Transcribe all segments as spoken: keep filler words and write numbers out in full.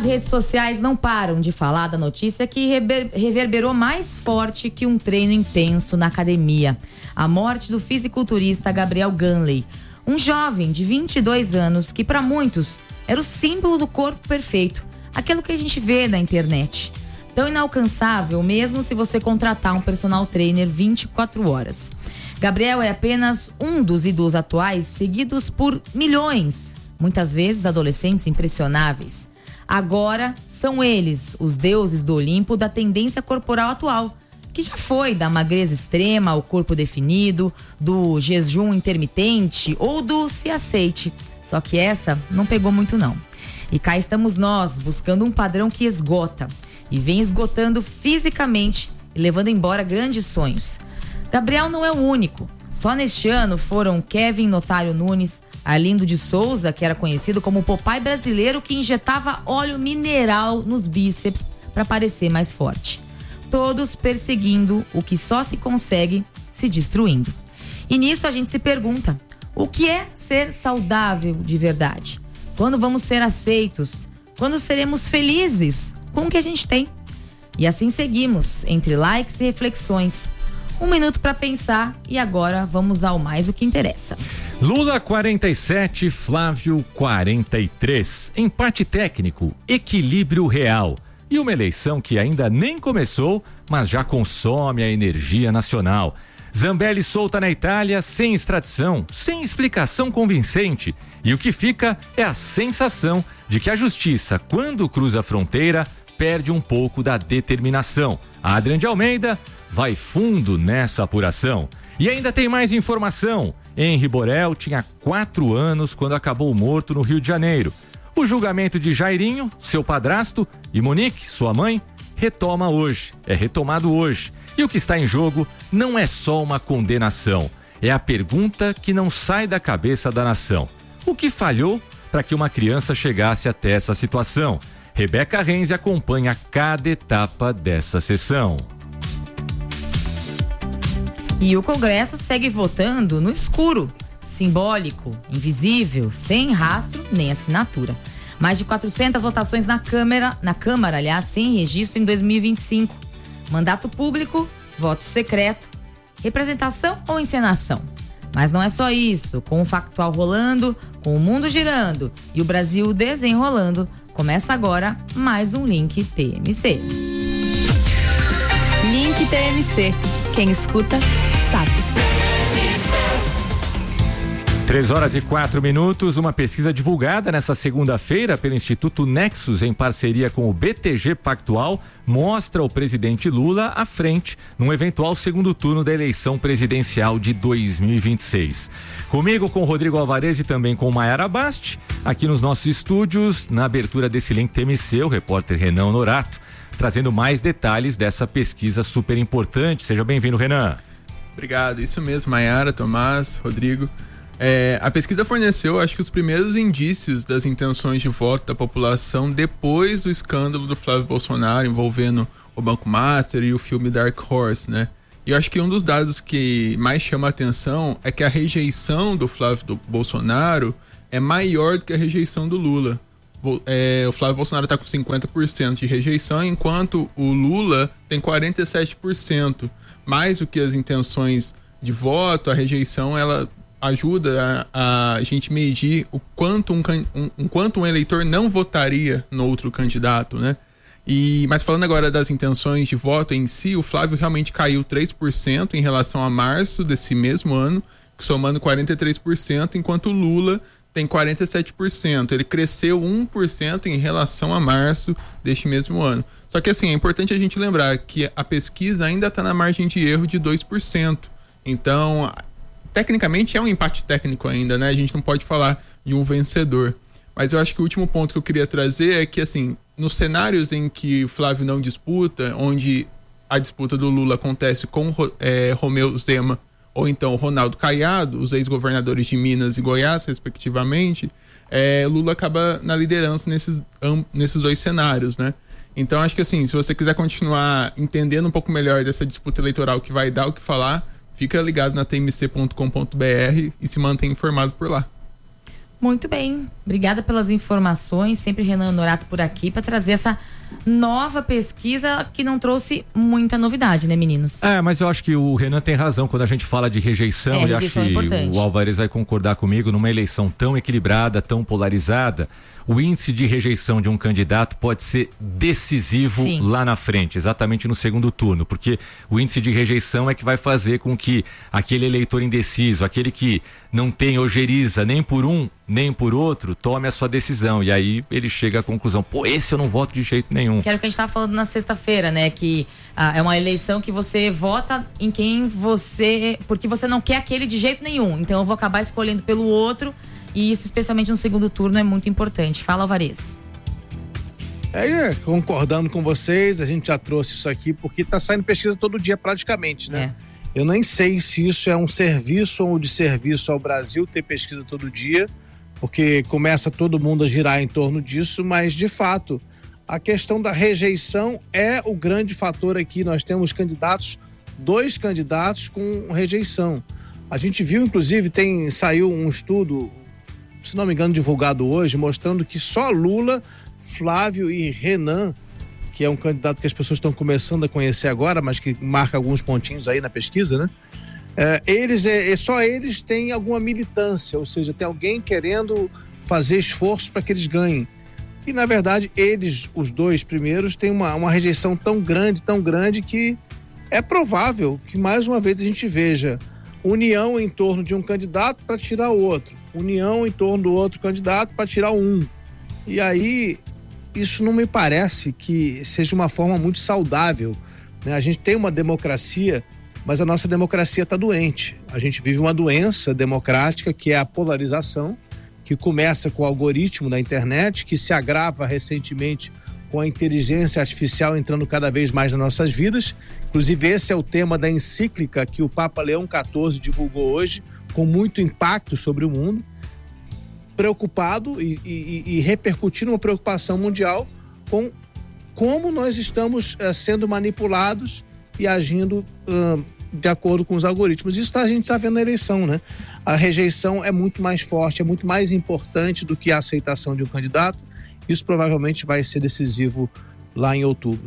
As redes sociais não param de falar da notícia que rever- reverberou mais forte que um treino intenso na academia. A morte do fisiculturista Gabriel Ganley, um jovem de vinte e dois anos que para muitos era o símbolo do corpo perfeito, aquilo que a gente vê na internet. Tão inalcançável mesmo se você contratar um personal trainer vinte e quatro horas. Gabriel é apenas um dos ídolos atuais seguidos por milhões, muitas vezes adolescentes impressionáveis. Agora são eles os deuses do Olimpo da tendência corporal atual, que já foi da magreza extrema ao corpo definido, do jejum intermitente ou do se aceite. Só que essa não pegou muito não. E cá estamos nós, buscando um padrão que esgota e vem esgotando fisicamente e levando embora grandes sonhos. Gabriel não é o único. Só neste ano foram Kevin Notário Nunes, Arlindo de Souza, que era conhecido como o Popeye brasileiro que injetava óleo mineral nos bíceps para parecer mais forte. Todos perseguindo o que só se consegue se destruindo. E nisso a gente se pergunta, o que é ser saudável de verdade? Quando vamos ser aceitos? Quando seremos felizes com o que a gente tem? E assim seguimos, entre likes e reflexões. Um minuto para pensar e agora vamos ao mais o que interessa. Lula quarenta e sete, Flávio quarenta e três. Empate técnico, equilíbrio real. E uma eleição que ainda nem começou, mas já consome a energia nacional. Zambelli solta na Itália sem extradição, sem explicação convincente. E o que fica é a sensação de que a justiça, quando cruza a fronteira, perde um pouco da determinação. A Adriane de Almeida vai fundo nessa apuração. E ainda tem mais informação. Henri Borel tinha quatro anos quando acabou morto no Rio de Janeiro. O julgamento de Jairinho, seu padrasto, e Monique, sua mãe, retoma hoje. É retomado hoje. E o que está em jogo não é só uma condenação. É a pergunta que não sai da cabeça da nação. O que falhou para que uma criança chegasse até essa situação? Rebeca Renzi acompanha cada etapa dessa sessão. E o Congresso segue votando no escuro, simbólico, invisível, sem rastro nem assinatura. Mais de quatrocentas votações na Câmara, na Câmara, aliás, sem registro em dois mil e vinte e cinco. Mandato público, voto secreto, representação ou encenação? Mas não é só isso. Com o factual rolando, com o mundo girando e o Brasil desenrolando, começa agora mais um Link T M C. Link T M C. Quem escuta, sabe. Três horas e quatro minutos, uma pesquisa divulgada nessa segunda-feira pelo Instituto Nexus em parceria com o B T G Pactual mostra o presidente Lula à frente num eventual segundo turno da eleição presidencial de dois mil e vinte e seis. Comigo, com o Rodrigo Alvarez e também com Maiara Basti, aqui nos nossos estúdios, na abertura desse Link T M C, o repórter Renan Honorato, trazendo mais detalhes dessa pesquisa super importante. Seja bem-vindo, Renan. Obrigado, isso mesmo, Maiara, Tomás, Rodrigo. É, a pesquisa forneceu, acho que, os primeiros indícios das intenções de voto da população depois do escândalo do Flávio Bolsonaro envolvendo o Banco Master e o filme Dark Horse, né? E eu acho que um dos dados que mais chama a atenção é que a rejeição do Flávio do Bolsonaro é maior do que a rejeição do Lula. É, o Flávio Bolsonaro está com cinquenta por cento de rejeição, enquanto o Lula tem quarenta e sete por cento. Mais do que as intenções de voto, a rejeição, ela ajuda a, a gente medir o quanto um, um, um, quanto um eleitor não votaria no outro candidato, né? E, mas falando agora das intenções de voto em si, o Flávio realmente caiu três por cento em relação a março desse mesmo ano, somando quarenta e três por cento, enquanto o Lula tem quarenta e sete por cento. Ele cresceu um por cento em relação a março deste mesmo ano. Só que assim, é importante a gente lembrar que a pesquisa ainda está na margem de erro de dois por cento. Então, tecnicamente é um empate técnico ainda, né? A gente não pode falar de um vencedor. Mas eu acho que o último ponto que eu queria trazer é que, assim, nos cenários em que o Flávio não disputa, onde a disputa do Lula acontece com é, Romeu Zema ou então Ronaldo Caiado, os ex-governadores de Minas e Goiás, respectivamente, é, Lula acaba na liderança nesses, um, nesses dois cenários, né? Então, acho que, assim, se você quiser continuar entendendo um pouco melhor dessa disputa eleitoral que vai dar o que falar, fica ligado na t m c ponto com ponto b r e se mantém informado por lá. Muito bem, obrigada pelas informações, sempre Renan Norato por aqui para trazer essa nova pesquisa que não trouxe muita novidade, né, meninos? É, mas eu acho que o Renan tem razão quando a gente fala de rejeição, é, e acho que é o Alvarez vai concordar comigo, numa eleição tão equilibrada, tão polarizada, o índice de rejeição de um candidato pode ser decisivo Sim. lá na frente, exatamente no segundo turno, porque o índice de rejeição é que vai fazer com que aquele eleitor indeciso, aquele que não tem ojeriza nem por um, nem por outro, tome a sua decisão, e aí ele chega à conclusão, pô, esse eu não voto de jeito nenhum. Que era o que a gente estava falando na sexta-feira, né, que ah, é uma eleição que você vota em quem você, porque você não quer aquele de jeito nenhum, então eu vou acabar escolhendo pelo outro. E isso, especialmente no segundo turno, é muito importante. Fala, Alvarez. É, concordando com vocês, a gente já trouxe isso aqui, porque tá saindo pesquisa todo dia praticamente, né? É. Eu nem sei se isso é um serviço ou de serviço ao Brasil, ter pesquisa todo dia, porque começa todo mundo a girar em torno disso, mas de fato, a questão da rejeição é o grande fator aqui. Nós temos candidatos, dois candidatos com rejeição. A gente viu, inclusive, tem, saiu um estudo, se não me engano, divulgado hoje, mostrando que só Lula, Flávio e Renan, que é um candidato que as pessoas estão começando a conhecer agora, mas que marca alguns pontinhos aí na pesquisa, né? É, eles, é, só eles têm alguma militância, ou seja, tem alguém querendo fazer esforço para que eles ganhem. E, na verdade, eles, os dois primeiros, têm uma, uma rejeição tão grande, tão grande, que é provável que, mais uma vez, a gente veja união em torno de um candidato para tirar o outro, união em torno do outro candidato para tirar um. E aí, isso não me parece que seja uma forma muito saudável, né? A gente tem uma democracia, mas a nossa democracia está doente. A gente vive uma doença democrática, que é a polarização, que começa com o algoritmo da internet, que se agrava recentemente com a inteligência artificial entrando cada vez mais nas nossas vidas. Inclusive, esse é o tema da encíclica que o Papa Leão quatorze divulgou hoje, com muito impacto sobre o mundo, preocupado e, e, e repercutindo uma preocupação mundial com como nós estamos uh, sendo manipulados e agindo uh, de acordo com os algoritmos. Isso tá, a gente está vendo na eleição, né? A rejeição é muito mais forte, é muito mais importante do que a aceitação de um candidato. Isso provavelmente vai ser decisivo lá em outubro.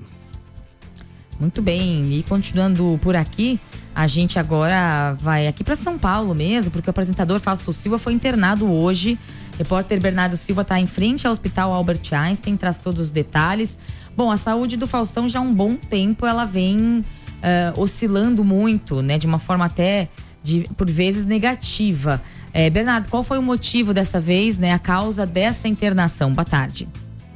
Muito bem, e continuando por aqui, a gente agora vai aqui para São Paulo mesmo, porque o apresentador Fausto Silva foi internado hoje. O repórter Bernardo Silva está em frente ao Hospital Albert Einstein, traz todos os detalhes. Bom, a saúde do Faustão já há um bom tempo, ela vem uh, oscilando muito, né, de uma forma até, de, por vezes, negativa. É, Bernardo, qual foi o motivo dessa vez, né, a causa dessa internação? Boa tarde.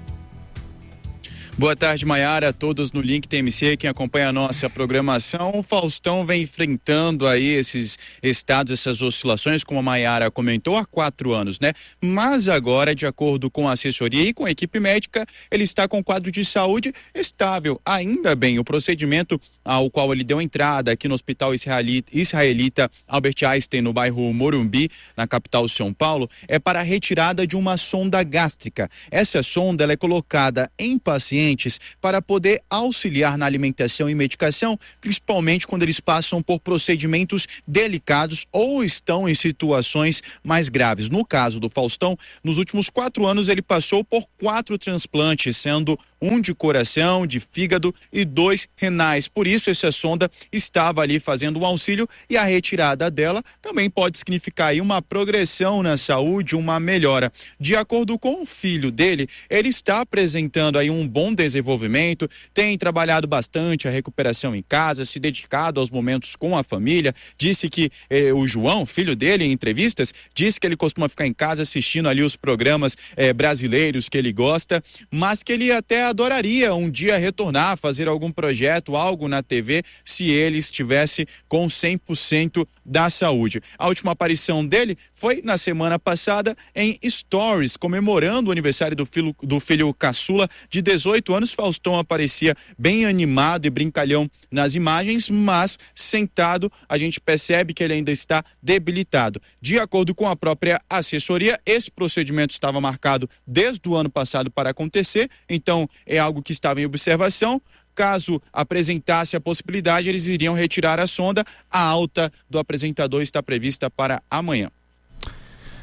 Boa tarde, Maiara, a todos no Link T M C, quem acompanha a nossa programação. O Faustão vem enfrentando aí esses estados, essas oscilações, como a Maiara comentou, há quatro anos, né? Mas agora, de acordo com a assessoria e com a equipe médica, ele está com quadro de saúde estável. Ainda bem, o procedimento ao qual ele deu entrada aqui no Hospital Israelita, Israelita Albert Einstein, no bairro Morumbi, na capital de São Paulo, é para a retirada de uma sonda gástrica. Essa sonda ela é colocada em pacientes para poder auxiliar na alimentação e medicação, principalmente quando eles passam por procedimentos delicados ou estão em situações mais graves. No caso do Faustão, nos últimos quatro anos ele passou por quatro transplantes, sendo um de coração, de fígado e dois renais. Por isso, essa sonda estava ali fazendo um auxílio e a retirada dela também pode significar aí uma progressão na saúde, uma melhora. De acordo com o filho dele, ele está apresentando aí um bom desenvolvimento, tem trabalhado bastante a recuperação em casa, se dedicado aos momentos com a família. Disse que eh, o João, filho dele, em entrevistas, disse que ele costuma ficar em casa assistindo ali os programas eh, brasileiros que ele gosta, mas que ele até adoraria um dia retornar, fazer algum projeto, algo na T V, se ele estivesse com cem por cento da saúde. A última aparição dele foi na semana passada em Stories, comemorando o aniversário do filho, do filho caçula de dezoito anos. Faustão aparecia bem animado e brincalhão nas imagens, mas sentado a gente percebe que ele ainda está debilitado. De acordo com a própria assessoria, esse procedimento estava marcado desde o ano passado para acontecer, então é algo que estava em observação. Caso apresentasse a possibilidade, eles iriam retirar a sonda. A alta do apresentador está prevista para amanhã.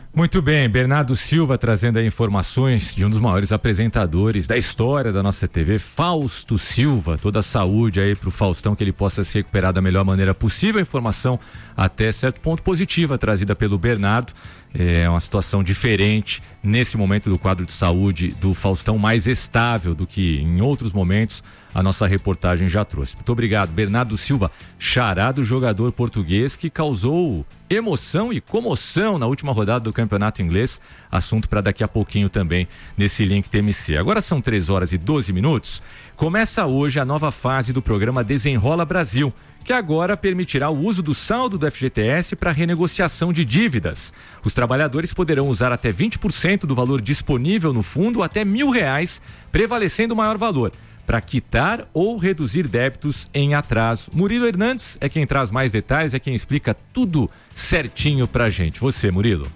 Muito bem, Bernardo Silva trazendo aí informações de um dos maiores apresentadores da história da nossa T V, Fausto Silva. Toda a saúde aí pro Faustão, que ele possa se recuperar da melhor maneira possível. A informação até certo ponto positiva trazida pelo Bernardo. É uma situação diferente nesse momento do quadro de saúde do Faustão, mais estável do que em outros momentos a nossa reportagem já trouxe. Muito obrigado, Bernardo Silva, xará do jogador português que causou emoção e comoção na última rodada do Campeonato Inglês, assunto para daqui a pouquinho também nesse link T M C. Agora são três horas e doze minutos, começa hoje a nova fase do programa Desenrola Brasil, que agora permitirá o uso do saldo do F G T S para renegociação de dívidas. Os trabalhadores poderão usar até vinte por cento do valor disponível no fundo, até mil reais, prevalecendo o maior valor, para quitar ou reduzir débitos em atraso. Murilo Hernandes é quem traz mais detalhes, é quem explica tudo certinho pra gente. Você, Murilo.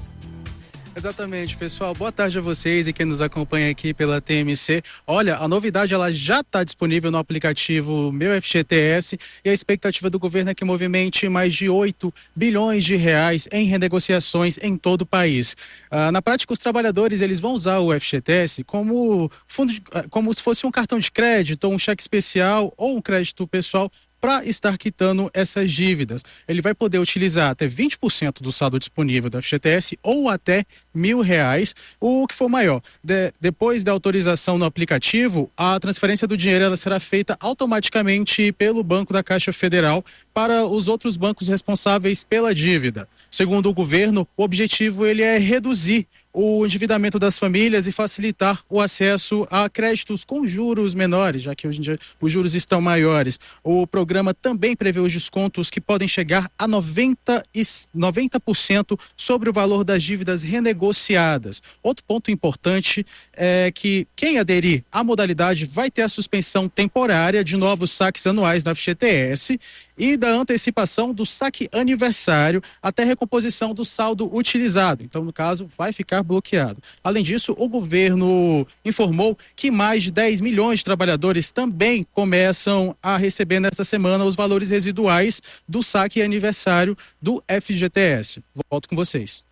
Exatamente, pessoal. Boa tarde a vocês e quem nos acompanha aqui pela T M C. Olha, a novidade ela já está disponível no aplicativo Meu F G T S e a expectativa do governo é que movimente mais de oito bilhões de reais em renegociações em todo o país. Ah, na prática, os trabalhadores eles vão usar o F G T S como, fundo de, como se fosse um cartão de crédito, um cheque especial ou um crédito pessoal para estar quitando essas dívidas. Ele vai poder utilizar até vinte por cento do saldo disponível do F G T S ou até mil reais, o que for maior. De, depois da autorização no aplicativo, a transferência do dinheiro ela será feita automaticamente pelo Banco da Caixa Federal para os outros bancos responsáveis pela dívida. Segundo o governo, o objetivo ele é reduzir o endividamento das famílias e facilitar o acesso a créditos com juros menores, já que hoje em dia os juros estão maiores. O programa também prevê os descontos que podem chegar a noventa por cento sobre o valor das dívidas renegociadas. Outro ponto importante é que quem aderir à modalidade vai ter a suspensão temporária de novos saques anuais do F G T S e da antecipação do saque aniversário até recomposição do saldo utilizado. Então, no caso, vai ficar bloqueado. Além disso, o governo informou que mais de dez milhões de trabalhadores também começam a receber nesta semana os valores residuais do saque aniversário do F G T S. Volto com vocês.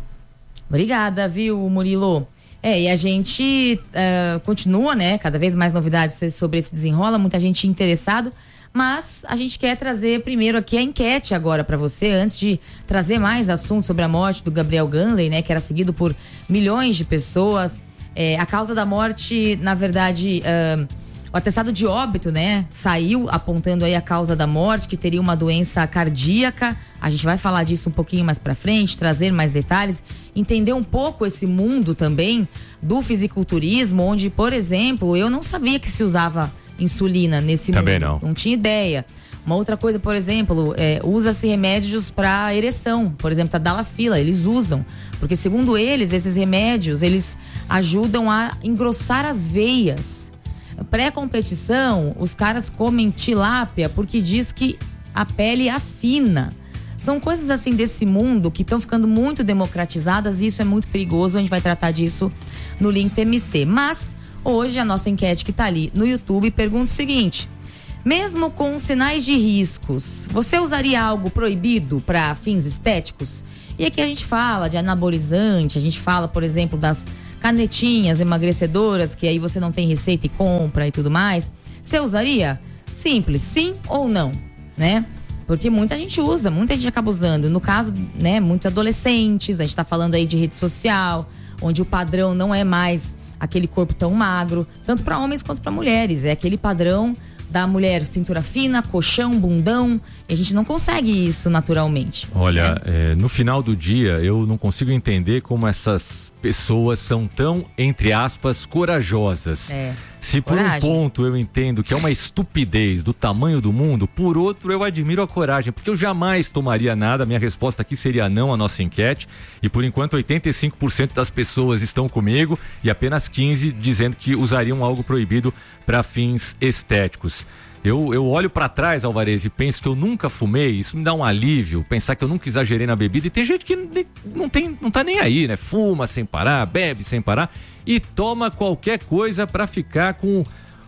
Obrigada, viu, Murilo? É, e a gente uh, continua, né? Cada vez mais novidades sobre esse desenrola, muita gente interessada. Mas a gente quer trazer primeiro aqui a enquete agora para você, antes de trazer mais assuntos sobre a morte do Gabriel Ganley, né, que era seguido por milhões de pessoas. É, a causa da morte, na verdade, uh, o atestado de óbito, né, saiu apontando aí a causa da morte, que teria uma doença cardíaca. A gente vai falar disso um pouquinho mais para frente, trazer mais detalhes, entender um pouco esse mundo também do fisiculturismo, onde, por exemplo, eu não sabia que se usava insulina nesse Também mundo. não. Não tinha ideia. Uma outra coisa, por exemplo, é, usa-se remédios para ereção. Por exemplo, tadalafila, eles usam. Porque, segundo eles, esses remédios, eles ajudam a engrossar as veias. Pré-competição, os caras comem tilápia porque diz que a pele afina. São coisas assim desse mundo que estão ficando muito democratizadas e isso é muito perigoso. A gente vai tratar disso no link T M C. Mas hoje a nossa enquete que está ali no YouTube pergunta o seguinte: mesmo com sinais de riscos, você usaria algo proibido para fins estéticos? E aqui a gente fala de anabolizante, a gente fala, por exemplo, das canetinhas emagrecedoras, que aí você não tem receita e compra e tudo mais. Você usaria? Simples, sim ou não, né? Porque muita gente usa, muita gente acaba usando. No caso, né, muitos adolescentes, a gente está falando aí de rede social, onde o padrão não é mais aquele corpo tão magro, tanto para homens quanto para mulheres. É aquele padrão da mulher cintura fina, colchão, bundão, e a gente não consegue isso naturalmente. Olha, né? é, no final do dia eu não consigo entender como essas pessoas são tão, entre aspas, corajosas. É. Se por coragem. Um ponto eu entendo que é uma estupidez do tamanho do mundo, por outro eu admiro a coragem, porque eu jamais tomaria nada. Minha resposta aqui seria não à nossa enquete, e por enquanto oitenta e cinco por cento das pessoas estão comigo e apenas quinze por cento dizendo que usariam algo proibido para fins estéticos. Eu, eu olho para trás, Alvarez, e penso que eu nunca fumei. Isso me dá um alívio, pensar que eu nunca exagerei na bebida. E tem gente que não, tem, não tá nem aí, né? Fuma sem parar, bebe sem parar e toma qualquer coisa para ficar com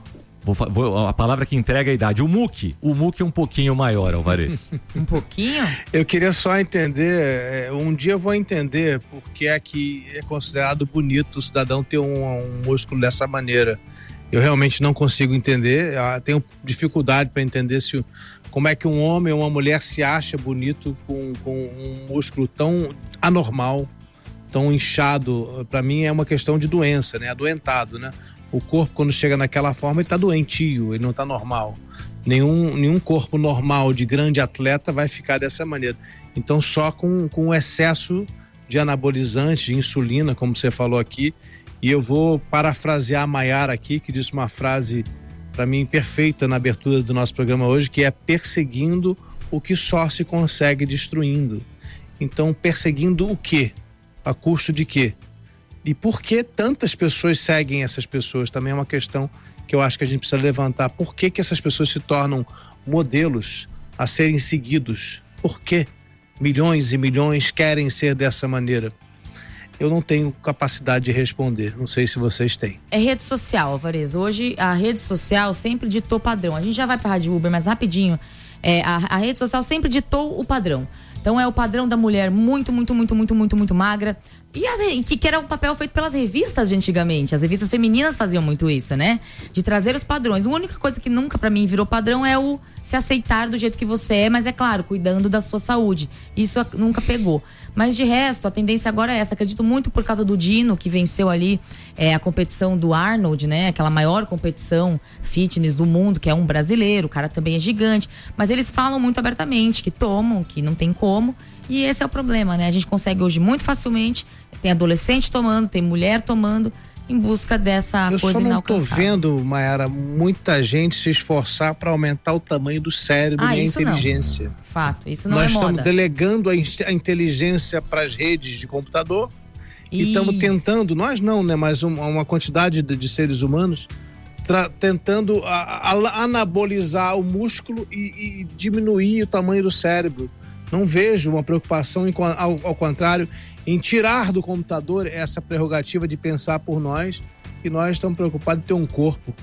Vou, vou, a palavra que entrega a idade. O muque. O muque um pouquinho maior, Alvarez. Um pouquinho? Eu queria só entender, um dia eu vou entender por que é que é considerado bonito o cidadão ter um, um músculo dessa maneira. Eu realmente não consigo entender, eu tenho dificuldade para entender se, como é que um homem ou uma mulher se acha bonito com, com um músculo tão anormal, tão inchado. Para mim é uma questão de doença, né? Adoentado, né? O corpo, quando chega naquela forma, ele está doentio, ele não está normal. Nenhum, nenhum corpo normal de grande atleta vai ficar dessa maneira. Então, só com, com o excesso de anabolizantes, de insulina, como você falou aqui. E eu vou parafrasear a Maiara aqui, que disse uma frase, para mim, perfeita na abertura do nosso programa hoje, que é perseguindo o que só se consegue destruindo. Então, perseguindo o quê? A custo de quê? E por que tantas pessoas seguem essas pessoas? Também é uma questão que eu acho que a gente precisa levantar. Por que que essas pessoas se tornam modelos a serem seguidos? Por que milhões e milhões querem ser dessa maneira? Eu não tenho capacidade de responder. Não sei se vocês têm. É rede social, Alvarez. Hoje a rede social sempre ditou padrão. A gente já vai para a Rádio Uber, mas rapidinho. É, a, a rede social sempre ditou o padrão. Então é o padrão da mulher muito, muito, muito, muito, muito, muito magra. E as, que, que era um papel feito pelas revistas de antigamente. As revistas femininas faziam muito isso, né? De trazer os padrões. A única coisa que nunca pra mim virou padrão é o se aceitar do jeito que você é, mas é claro, cuidando da sua saúde. Isso nunca pegou. Mas de resto, a tendência agora é essa. Acredito muito por causa do Dino, que venceu ali é, a competição do Arnold, né? Aquela maior competição fitness do mundo, que é um brasileiro. O cara também é gigante. Mas eles falam muito abertamente que tomam, que não tem como. E esse é o problema, né? A gente consegue hoje muito facilmente. Tem adolescente tomando, tem mulher tomando, em busca dessa eu coisa inalcançável. Eu só não tô vendo, Maiara, muita gente se esforçar para aumentar o tamanho do cérebro ah, e a isso inteligência. Não. Fato, isso não Nós é moda. Nós estamos delegando a, in- a inteligência para as redes de computador isso. E estamos tentando, nós não, né? Mas uma, uma quantidade de, de seres humanos tra- tentando a, a, anabolizar o músculo e, e diminuir o tamanho do cérebro. Não vejo uma preocupação, em, ao, ao contrário, em tirar do computador essa prerrogativa de pensar por nós, e nós estamos preocupados em ter um corpo.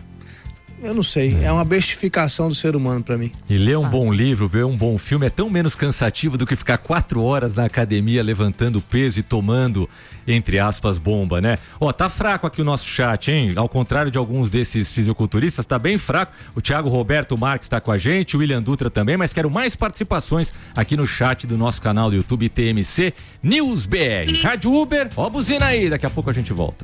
Eu não sei, é, é uma bestificação do ser humano para mim. E ler um ah. bom livro, ver um bom filme é tão menos cansativo do que ficar quatro horas na academia levantando peso e tomando, entre aspas, bomba, né? Ó, tá fraco aqui o nosso chat, hein? Ao contrário de alguns desses fisiculturistas, tá bem fraco. O Thiago Roberto Marques tá com a gente, o William Dutra também, mas quero mais participações aqui no chat do nosso canal do YouTube T M C News B R. Rádio Uber, ó a buzina aí, daqui a pouco a gente volta.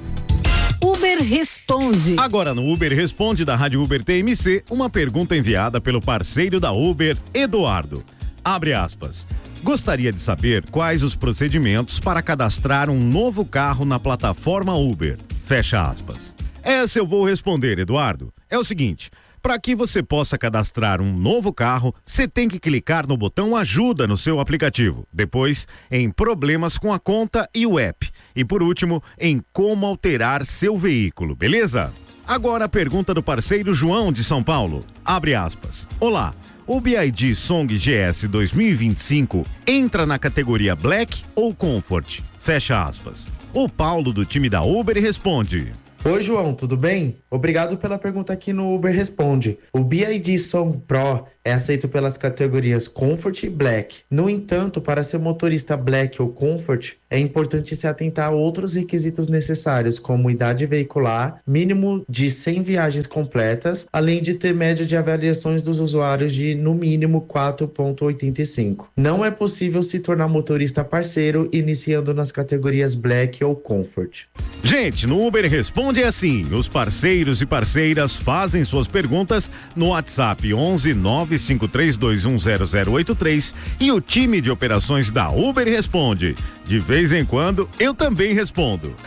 Uber Responde. Agora no Uber Responde da Rádio Uber T M C, uma pergunta enviada pelo parceiro da Uber, Eduardo. Abre aspas. Gostaria de saber quais os procedimentos para cadastrar um novo carro na plataforma Uber. Fecha aspas. Essa eu vou responder, Eduardo. É o seguinte, para que você possa cadastrar um novo carro, você tem que clicar no botão Ajuda no seu aplicativo. Depois, em Problemas com a conta e o app. E por último, em Como alterar seu veículo, beleza? Agora a pergunta do parceiro João de São Paulo. Abre aspas. Olá, o B Y D Song G S dois mil e vinte e cinco entra na categoria Black ou Comfort? Fecha aspas. O Paulo do time da Uber responde. Oi, João, tudo bem? Obrigado pela pergunta aqui no Uber Responde. O B Y D Song Pro é aceito pelas categorias Comfort e Black. No entanto, para ser motorista Black ou Comfort, é importante se atentar a outros requisitos necessários, como idade veicular, mínimo de cem viagens completas, além de ter média de avaliações dos usuários de, no mínimo, quatro vírgula oitenta e cinco. Não é possível se tornar motorista parceiro iniciando nas categorias Black ou Comfort. Gente, no Uber Responde é assim, os parceiros e parceiras fazem suas perguntas no WhatsApp onze nove cinco três dois um zero zero oito três e o time de operações da Uber responde. De vez em quando, eu também respondo.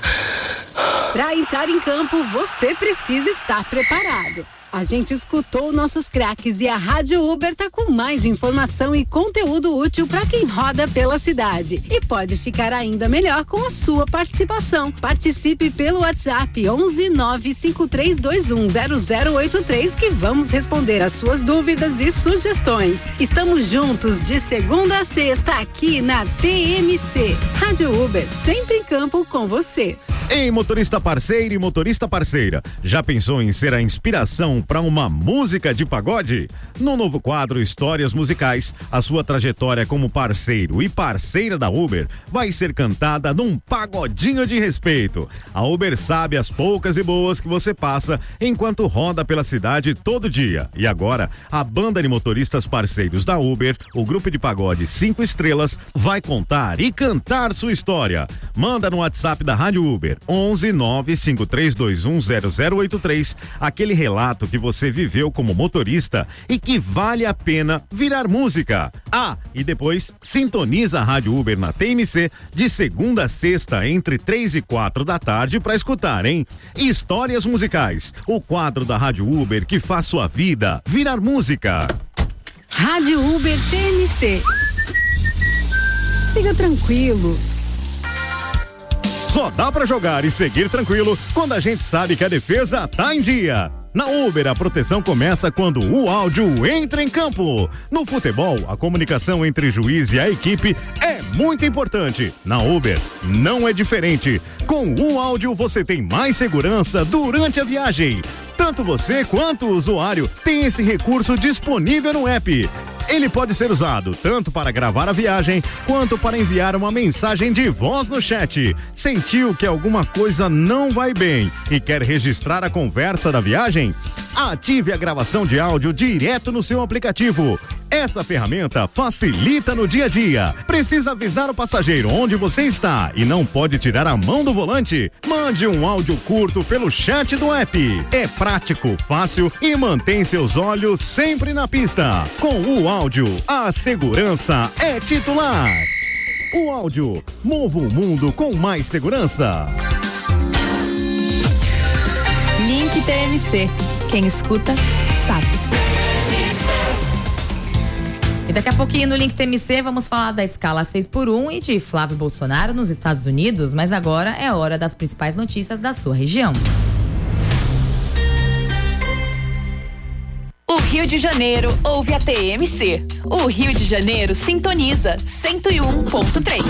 Para entrar em campo, você precisa estar preparado. A gente escutou nossos craques e a Rádio Uber tá com mais informação e conteúdo útil para quem roda pela cidade. E pode ficar ainda melhor com a sua participação. Participe pelo WhatsApp onze nove cinco três dois um zero zero oito três que vamos responder as suas dúvidas e sugestões. Estamos juntos de segunda a sexta aqui na T M C. Rádio Uber, sempre em campo com você. Ei, motorista parceiro e motorista parceira, já pensou em ser a inspiração para uma música de pagode? No novo quadro Histórias Musicais, a sua trajetória como parceiro e parceira da Uber vai ser cantada num pagodinho de respeito. A Uber sabe as poucas e boas que você passa enquanto roda pela cidade todo dia. E agora, a banda de motoristas parceiros da Uber, o grupo de pagode cinco estrelas, vai contar e cantar sua história. Manda no WhatsApp da Rádio Uber onze nove cinco três dois um zero zero oito três aquele relato que você viveu como motorista e que vale a pena virar música. Ah, e depois sintoniza a Rádio Uber na T M C de segunda a sexta entre três e quatro da tarde para escutar, hein? Histórias Musicais, o quadro da Rádio Uber que faz sua vida virar música. Rádio Uber T M C. Siga tranquilo. Só dá pra jogar e seguir tranquilo quando a gente sabe que a defesa tá em dia. Na Uber, a proteção começa quando o áudio entra em campo. No futebol, a comunicação entre juiz e a equipe é muito importante. Na Uber, não é diferente. Com o áudio, você tem mais segurança durante a viagem. Tanto você quanto o usuário tem esse recurso disponível no app. Ele pode ser usado tanto para gravar a viagem, quanto para enviar uma mensagem de voz no chat. Sentiu que alguma coisa não vai bem e quer registrar a conversa da viagem? Ative a gravação de áudio direto no seu aplicativo. Essa ferramenta facilita no dia a dia. Precisa avisar o passageiro onde você está e não pode tirar a mão do volante? Mande um áudio curto pelo chat do app. É prático, fácil e mantém seus olhos sempre na pista. Com o áudio, a segurança é titular. O áudio, mova o mundo com mais segurança. Link T M C. Quem escuta, sabe. E daqui a pouquinho no Link T M C vamos falar da escala seis por um e de Flávio Bolsonaro nos Estados Unidos, mas agora é hora das principais notícias da sua região. O Rio de Janeiro ouve a T M C. O Rio de Janeiro sintoniza cento e um ponto três.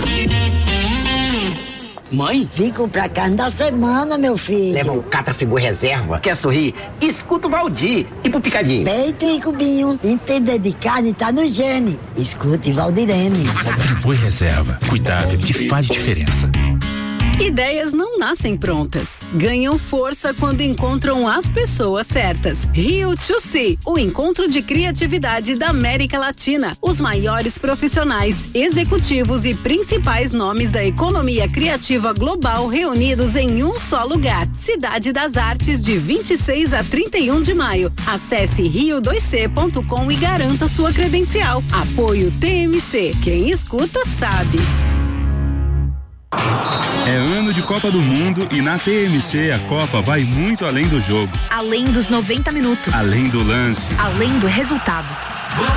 Mãe? Fico pra cá da semana, meu filho. Leva o Catrafigu reserva. Quer sorrir? Escuta o Valdir. E pro picadinho? Peito e cubinho. Entender de carne tá no gene. Escute Valdirene. Catrafigu reserva. Cuidado que faz diferença. Ideias não nascem prontas, ganham força quando encontram as pessoas certas. Rio to See, o encontro de criatividade da América Latina. Os maiores profissionais, executivos e principais nomes da economia criativa global reunidos em um só lugar. Cidade das Artes, de vinte e seis a trinta e um de maio. Acesse rio dois c ponto com e garanta sua credencial. Apoio T M C. Quem escuta sabe. É ano de Copa do Mundo e na T M C a Copa vai muito além do jogo. Além dos noventa minutos. Além do lance. Além do resultado.